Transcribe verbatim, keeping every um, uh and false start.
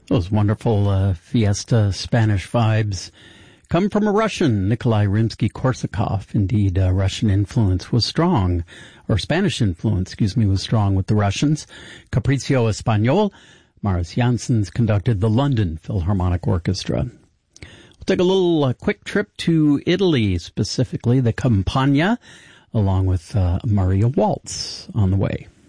Those wonderful uh, fiesta Spanish vibes come from a Russian, Nikolai Rimsky-Korsakov. Indeed, uh, Russian influence was strong, or Spanish influence, excuse me, was strong with the Russians. Capriccio Español, Maris Janssens conducted the London Philharmonic Orchestra. We'll take a little uh, quick trip to Italy, specifically the Campagna, along with uh, Maria Waltz on the way.